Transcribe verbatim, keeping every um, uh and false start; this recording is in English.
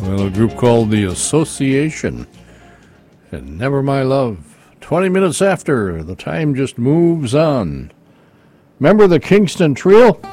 Well, a group called The Association. And Never My Love. twenty minutes after, the time just moves on. Remember the Kingston Trio?